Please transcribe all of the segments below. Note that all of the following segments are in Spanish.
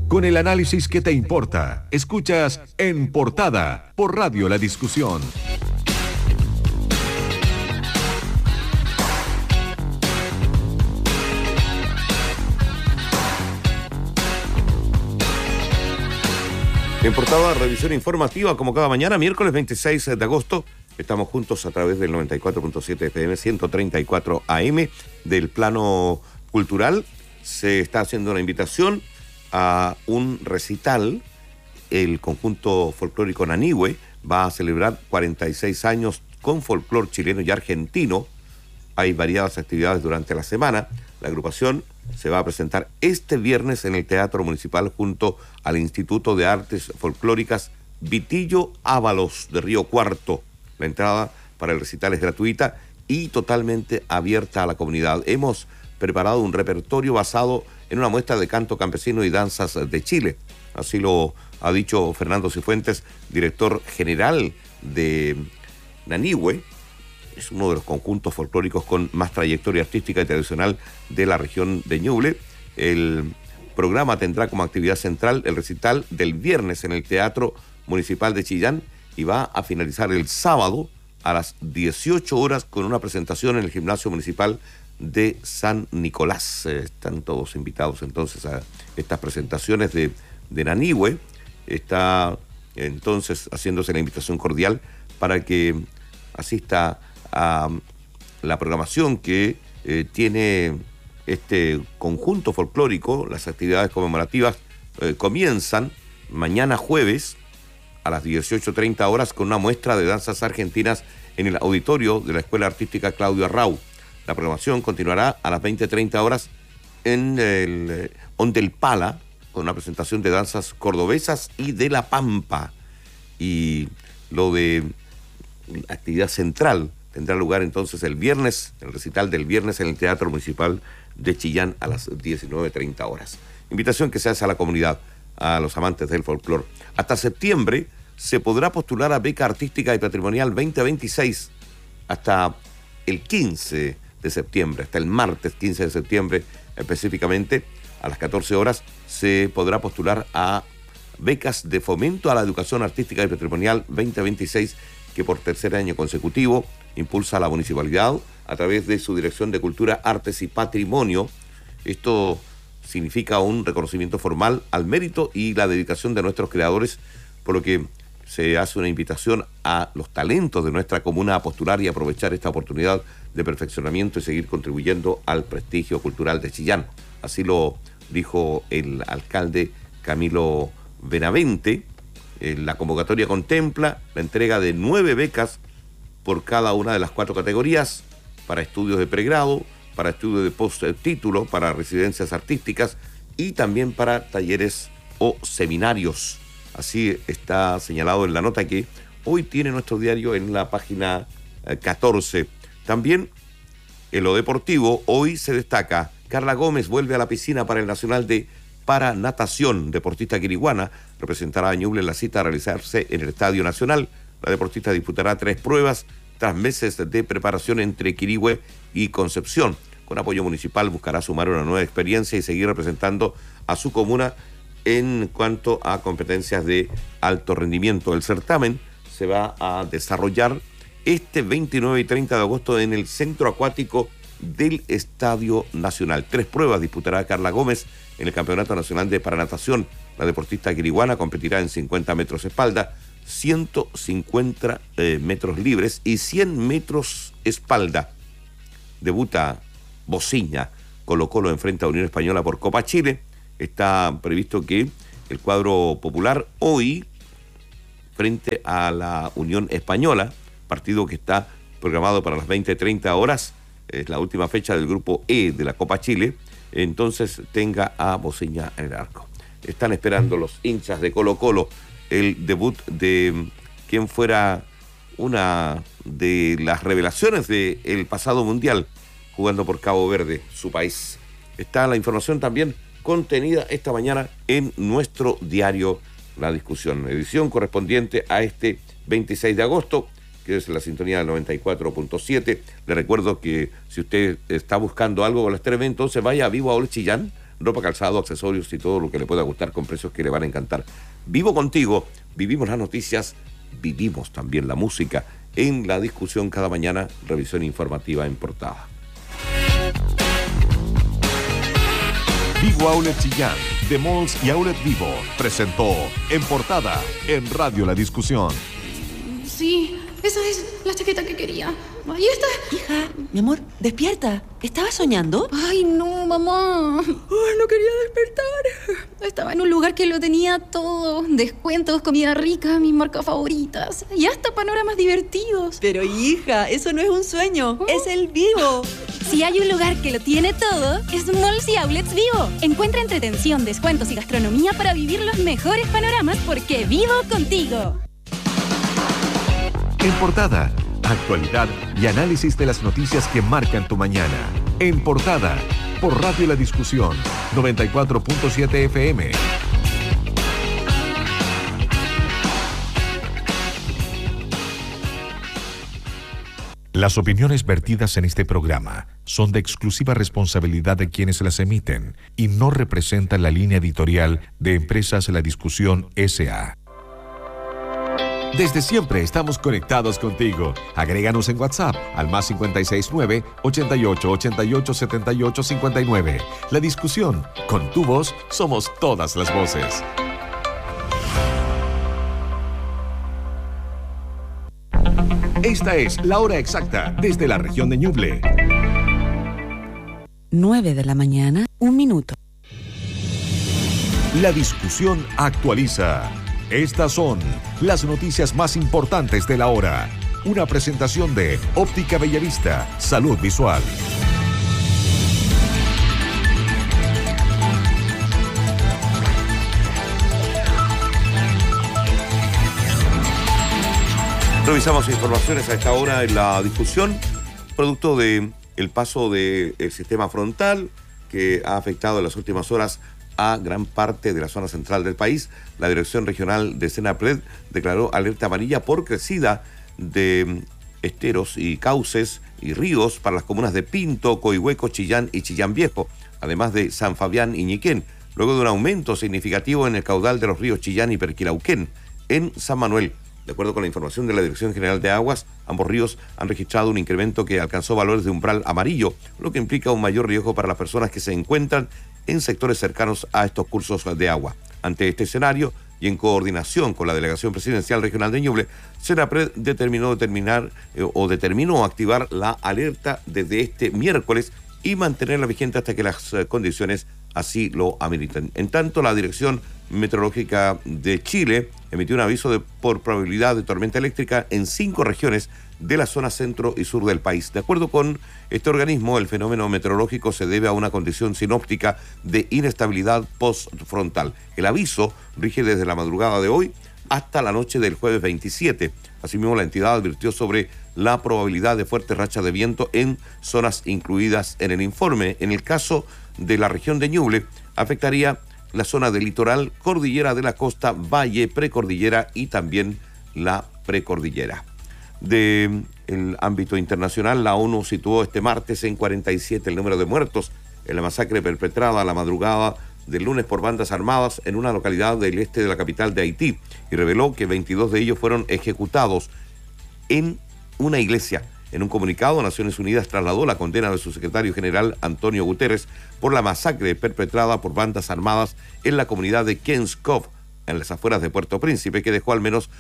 con el análisis que te importa. Escuchas En Portada por Radio La Discusión. En Portada, revisión informativa como cada mañana, miércoles 26 de agosto. Estamos juntos a través del 94.7 FM, 134 AM del plano cultural. Se está haciendo una invitación a un recital. El conjunto folclórico Nanihue va a celebrar 46 años con folclor chileno y argentino. Hay variadas actividades durante la semana. La agrupación se va a presentar este viernes en el Teatro Municipal junto al Instituto de Artes Folclóricas Vitillo Ábalos de Río Cuarto. La entrada para el recital es gratuita y totalmente abierta a la comunidad. Hemos preparado un repertorio basado en una muestra de canto campesino y danzas de Chile. Así lo ha dicho Fernando Cifuentes, director general de Nanihue. Es uno de los conjuntos folclóricos con más trayectoria artística y tradicional de la región de Ñuble. El programa tendrá como actividad central el recital del viernes en el Teatro Municipal de Chillán y va a finalizar el sábado a las 18 horas con una presentación en el Gimnasio Municipal de San Nicolás. Están todos invitados entonces a estas presentaciones de Nanihue. Está entonces haciéndose la invitación cordial para que asista a la programación que tiene este conjunto folclórico. Las actividades conmemorativas comienzan mañana jueves a las 18:30 horas con una muestra de danzas argentinas en el auditorio de la Escuela Artística Claudio Arrau. La programación continuará a las 20:30 horas en el Ondelpala con una presentación de danzas cordobesas y de La Pampa. Y lo de actividad central tendrá lugar entonces el viernes, el recital del viernes en el Teatro Municipal de Chillán a las 19:30 horas. Invitación que se hace a la comunidad, a los amantes del folclore. Hasta septiembre se podrá postular a Beca Artística y Patrimonial 2026 hasta el 15 de septiembre, hasta el martes 15 de septiembre específicamente, a las 14 horas se podrá postular a becas de fomento a la educación artística y patrimonial 2026 que por tercer año consecutivo impulsa la municipalidad a través de su Dirección de Cultura, Artes y Patrimonio. Esto significa un reconocimiento formal al mérito y la dedicación de nuestros creadores, por lo que se hace una invitación a los talentos de nuestra comuna a postular y aprovechar esta oportunidad de perfeccionamiento y seguir contribuyendo al prestigio cultural de Chillán. Así lo dijo el alcalde Camilo Benavente. La convocatoria contempla la entrega de 9 becas por cada una de las 4 categorías, para estudios de pregrado, para estudios de postítulo, para residencias artísticas y también para talleres o seminarios. Así está señalado en la nota que hoy tiene nuestro diario en la página 14. También en lo deportivo, hoy se destaca: Carla Gómez vuelve a la piscina para el Nacional de Paranatación. Deportista quiriguana representará a Ñuble en la cita a realizarse en el Estadio Nacional. La deportista disputará 3 pruebas tras meses de preparación entre Quirihue y Concepción. Con apoyo municipal buscará sumar una nueva experiencia y seguir representando a su comuna en cuanto a competencias de alto rendimiento. El certamen se va a desarrollar este 29 y 30 de agosto en el Centro Acuático del Estadio Nacional. 3 pruebas disputará Carla Gómez en el Campeonato Nacional de Paranatación. La deportista quiriguana competirá en 50 metros espalda, 150 metros libres y 100 metros espalda. Debuta Bociña. Colo-Colo enfrenta a Unión Española por Copa Chile. Está previsto que el cuadro popular hoy, frente a la Unión Española, partido que está programado para las 20:30 horas, es la última fecha del grupo E de la Copa Chile, entonces tenga a Bociña en el arco. Están esperando los hinchas de Colo-Colo el debut de quien fuera una de las revelaciones del pasado mundial, jugando por Cabo Verde, su país. Está la información también contenida esta mañana en nuestro diario La Discusión, edición correspondiente a este 26 de agosto, que es la sintonía del 94.7. Le recuerdo que si usted está buscando algo con la Estéreo, entonces vaya a Vivo Ahora Chillán, ropa, calzado, accesorios y todo lo que le pueda gustar con precios que le van a encantar. Vivo contigo, vivimos las noticias, vivimos también la música. En la discusión cada mañana, revisión informativa en Portada. Vivo Outlet Chillán, de Malls y Outlet Vivo, presentó En Portada, en Radio La Discusión. Sí, esa es la chaqueta que quería. Ahí está. Hija, mi amor, despierta. ¿Estabas soñando? Ay, no, mamá. Ay, no quería despertar. Estaba en un lugar que lo tenía todo. Descuentos, comida rica, mis marcas favoritas. Y hasta panoramas divertidos. Pero hija, eso no es un sueño, es el Vivo. Si hay un lugar que lo tiene todo, es Malls y Outlets Vivo. Encuentra entretención, descuentos y gastronomía para vivir los mejores panoramas porque vivo contigo. En Portada, actualidad y análisis de las noticias que marcan tu mañana. En Portada, por Radio La Discusión, 94.7 FM. Las opiniones vertidas en este programa son de exclusiva responsabilidad de quienes las emiten y no representan la línea editorial de Empresas La Discusión S.A. Desde siempre estamos conectados contigo. Agréganos en WhatsApp al +569 88 88 78 59. La Discusión. Con tu voz somos todas las voces. Esta es la hora exacta desde la región de Ñuble. 9 de la mañana, 1 minuto. La Discusión actualiza. Estas son las noticias más importantes de la hora. Una presentación de Óptica Bellavista, Salud Visual. Revisamos informaciones a esta hora en la discusión, producto del paso del sistema frontal que ha afectado en las últimas horas a gran parte de la zona central del país. La Dirección Regional de Senapred declaró alerta amarilla por crecida de esteros y cauces y ríos para las comunas de Pinto, Coihueco, Chillán y Chillán Viejo, además de San Fabián y Ñiquén, luego de un aumento significativo en el caudal de los ríos Chillán y Perquilauquén. En San Manuel, de acuerdo con la información de la Dirección General de Aguas, ambos ríos han registrado un incremento que alcanzó valores de umbral amarillo, lo que implica un mayor riesgo para las personas que se encuentran en sectores cercanos a estos cursos de agua. Ante este escenario, y en coordinación con la Delegación Presidencial Regional de Ñuble, Senapred determinó activar la alerta desde este miércoles y mantenerla vigente hasta que las condiciones así lo ameriten. En tanto, la Dirección Meteorológica de Chile emitió un aviso por probabilidad de tormenta eléctrica en 5 regiones de la zona centro y sur del país. De acuerdo con este organismo, el fenómeno meteorológico se debe a una condición sinóptica de inestabilidad postfrontal. El aviso rige desde la madrugada de hoy hasta la noche del jueves 27. Asimismo, la entidad advirtió sobre la probabilidad de fuertes rachas de viento en zonas incluidas en el informe. En el caso de la región de Ñuble, afectaría la zona del litoral, cordillera de la costa, valle, precordillera y también la precordillera. Del ámbito internacional, la ONU situó este martes en 47 el número de muertos en la masacre perpetrada a la madrugada del lunes por bandas armadas en una localidad del este de la capital de Haití y reveló que 22 de ellos fueron ejecutados en una iglesia. En un comunicado, Naciones Unidas trasladó la condena de su secretario general, Antonio Guterres, por la masacre perpetrada por bandas armadas en la comunidad de Kenskov, en las afueras de Puerto Príncipe, que dejó al menos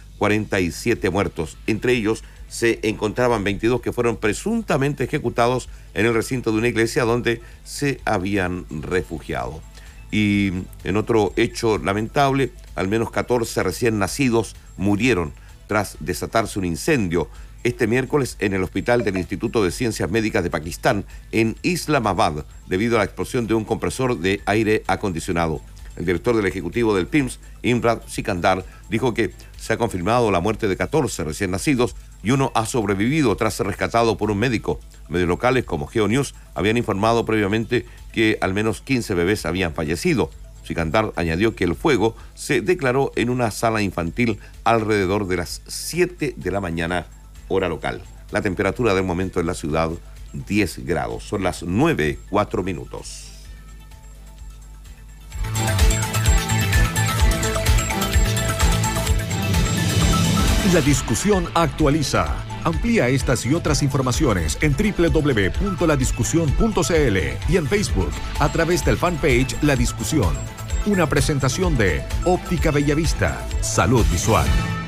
47 muertos. Entre ellos se encontraban 22 que fueron presuntamente ejecutados en el recinto de una iglesia donde se habían refugiado. Y en otro hecho lamentable, al menos 14 recién nacidos murieron tras desatarse un incendio este miércoles en el hospital del Instituto de Ciencias Médicas de Pakistán en Islamabad, debido a la explosión de un compresor de aire acondicionado. El director del Ejecutivo del PIMS, Imran Sikandar, dijo que se ha confirmado la muerte de 14 recién nacidos y uno ha sobrevivido tras ser rescatado por un médico. Medios locales como GeoNews habían informado previamente que al menos 15 bebés habían fallecido. Sikandar añadió que el fuego se declaró en una sala infantil alrededor de las 7 de la mañana, hora local. La temperatura del momento en la ciudad, 10 grados. Son las 9:04. La discusión actualiza. Amplía estas y otras informaciones en www.ladiscusión.cl y en Facebook a través del fanpage La Discusión. Una presentación de Óptica Bellavista. Salud visual.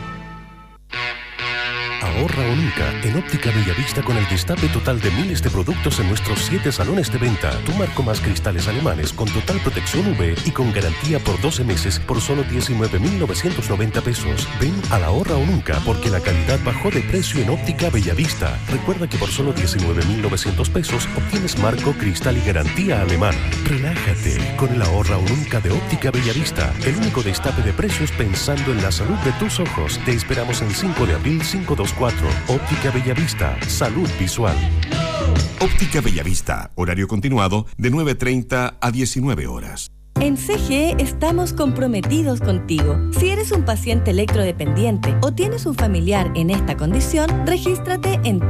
Ahorra o nunca en Óptica Bellavista con el destape total de miles de productos en nuestros 7 salones de venta. Tu marco más cristales alemanes con total protección UV y con garantía por 12 meses por solo 19.990 pesos. Ven a la Ahorra o nunca porque la calidad bajó de precio en Óptica Bellavista. Recuerda que por solo 19.900 pesos obtienes marco, cristal y garantía alemana. Relájate con el Ahorra o nunca de Óptica Bellavista. El único destape de precios pensando en la salud de tus ojos. Te esperamos en 5 de abril 524. Óptica Bellavista. Salud visual. Óptica Bellavista. Horario continuado de 9:30 a 19 horas. En CGE estamos comprometidos contigo. Si eres un paciente electrodependiente o tienes un familiar en esta condición, regístrate en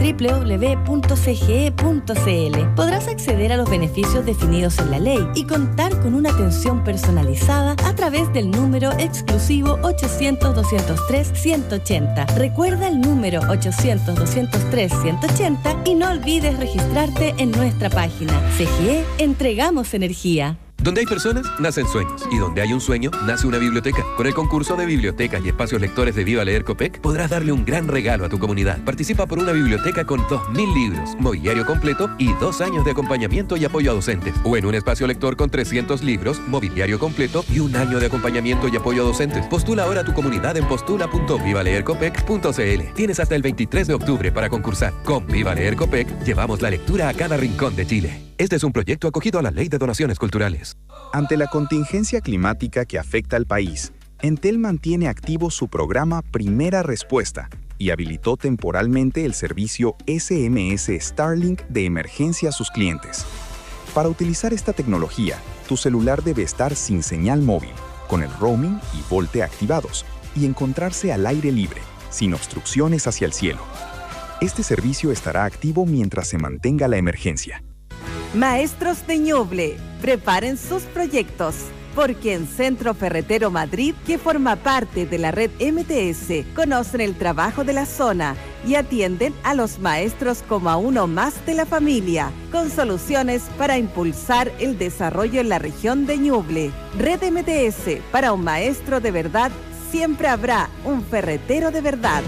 www.cge.cl. Podrás acceder a los beneficios definidos en la ley y contar con una atención personalizada a través del número exclusivo 800-203-180. Recuerda el número 800-203-180 y no olvides registrarte en nuestra página. CGE, entregamos energía. Donde hay personas, nacen sueños. Y donde hay un sueño, nace una biblioteca. Con el concurso de bibliotecas y espacios lectores de Viva Leer Copec, podrás darle un gran regalo a tu comunidad. Participa por una biblioteca con 2.000 libros, mobiliario completo y 2 años de acompañamiento y apoyo a docentes. O en un espacio lector con 300 libros, mobiliario completo y 1 año de acompañamiento y apoyo a docentes. Postula ahora a tu comunidad en postula.vivaleercopec.cl. Tienes hasta el 23 de octubre para concursar. Con Viva Leer Copec, llevamos la lectura a cada rincón de Chile. Este es un proyecto acogido a la Ley de Donaciones Culturales. Ante la contingencia climática que afecta al país, Entel mantiene activo su programa Primera Respuesta y habilitó temporalmente el servicio SMS Starlink de emergencia a sus clientes. Para utilizar esta tecnología, tu celular debe estar sin señal móvil, con el roaming y VoLTE activados, y encontrarse al aire libre, sin obstrucciones hacia el cielo. Este servicio estará activo mientras se mantenga la emergencia. Maestros de Ñuble, preparen sus proyectos, porque en Centro Ferretero Madrid, que forma parte de la red MTS, conocen el trabajo de la zona y atienden a los maestros como a uno más de la familia, con soluciones para impulsar el desarrollo en la región de Ñuble. Red MTS, para un maestro de verdad, siempre habrá un ferretero de verdad.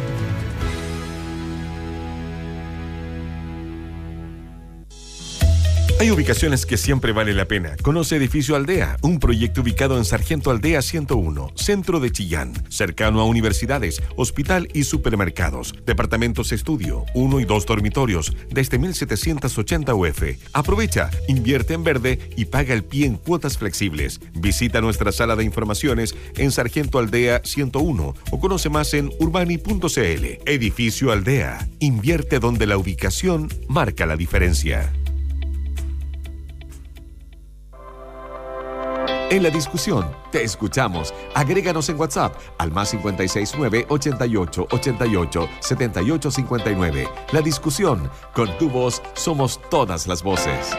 Hay ubicaciones que siempre vale la pena. Conoce Edificio Aldea, un proyecto ubicado en Sargento Aldea 101, centro de Chillán, cercano a universidades, hospital y supermercados. Departamentos estudio, 1 y 2 dormitorios, desde 1.780 UF. Aprovecha, invierte en verde y paga el pie en cuotas flexibles. Visita nuestra sala de informaciones en Sargento Aldea 101 o conoce más en urbani.cl. Edificio Aldea, invierte donde la ubicación marca la diferencia. En la discusión, te escuchamos. Agréganos en WhatsApp al +569 88 88 78 59. La discusión, con tu voz somos todas las voces.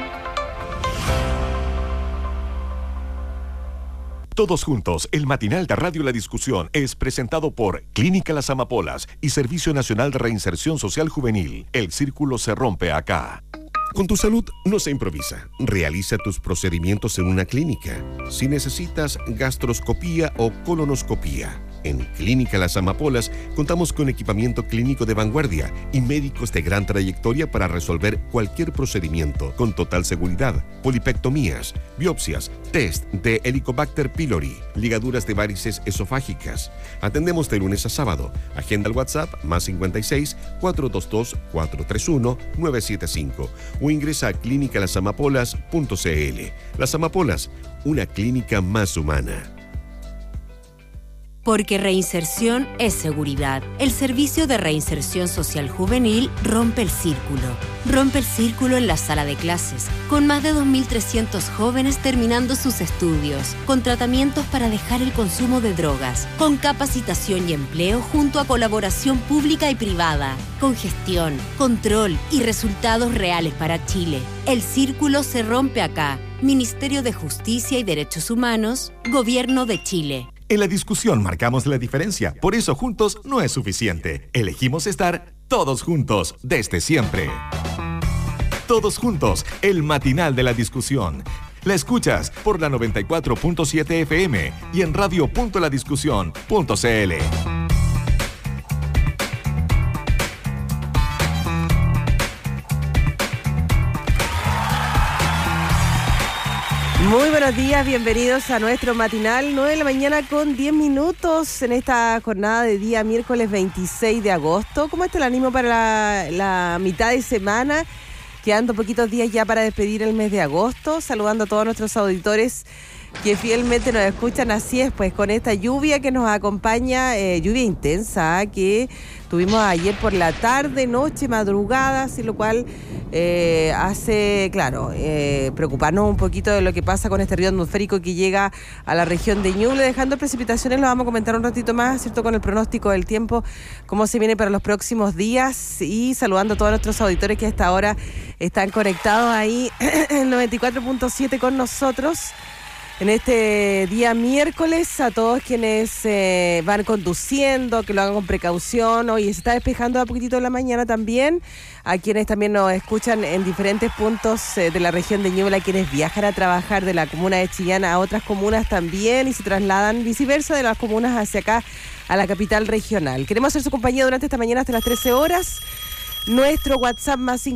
Todos juntos, el matinal de Radio La Discusión es presentado por Clínica Las Amapolas y Servicio Nacional de Reinserción Social Juvenil. El círculo se rompe acá. Con tu salud no se improvisa. Realiza tus procedimientos en una clínica. Si necesitas gastroscopía o colonoscopía, en Clínica Las Amapolas contamos con equipamiento clínico de vanguardia y médicos de gran trayectoria para resolver cualquier procedimiento con total seguridad. Polipectomías, biopsias, test de Helicobacter pylori, ligaduras de varices esofágicas. Atendemos de lunes a sábado. Agenda al WhatsApp +56 422 431 975 o ingresa a clinicalasamapolas.cl. Las Amapolas, una clínica más humana. Porque reinserción es seguridad. El Servicio de Reinserción Social Juvenil rompe el círculo. Rompe el círculo en la sala de clases, con más de 2.300 jóvenes terminando sus estudios, con tratamientos para dejar el consumo de drogas, con capacitación y empleo junto a colaboración pública y privada, con gestión, control y resultados reales para Chile. El círculo se rompe acá. Ministerio de Justicia y Derechos Humanos, Gobierno de Chile. En la discusión marcamos la diferencia, por eso juntos no es suficiente. Elegimos estar todos juntos desde siempre. Todos juntos, el matinal de la discusión. La escuchas por la 94.7 FM y en radio.ladiscusión.cl. Muy buenos días, bienvenidos a nuestro matinal, 9 de la mañana con 10 minutos en esta jornada de día miércoles 26 de agosto. ¿Cómo está el ánimo para la mitad de semana? Quedando poquitos días ya para despedir el mes de agosto, saludando a todos nuestros auditores que fielmente nos escuchan. Así es, pues con esta lluvia que nos acompaña, lluvia intensa que tuvimos ayer por la tarde, noche, madrugada, así lo cual hace, claro, preocuparnos un poquito de lo que pasa con este río atmosférico que llega a la región de Ñuble, dejando precipitaciones. Lo vamos a comentar un ratito más, ¿cierto? Con el pronóstico del tiempo, cómo se viene para los próximos días, y saludando a todos nuestros auditores que a esta hora están conectados ahí en 94.7 con nosotros. En este día miércoles, a todos quienes van conduciendo, que lo hagan con precaución. Hoy se está despejando a poquitito de la mañana también. A quienes también nos escuchan en diferentes puntos de la región de Ñuble, a quienes viajan a trabajar de la comuna de Chillán a otras comunas también y se trasladan viceversa de las comunas hacia acá, a la capital regional. Queremos hacer su compañía durante esta mañana hasta las 13 horas. Nuestro WhatsApp más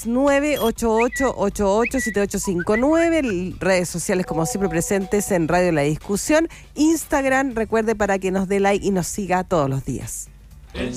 569-8888-7859. Redes sociales como siempre presentes en Radio La Discusión. Instagram, recuerde, para que nos dé like y nos siga todos los días.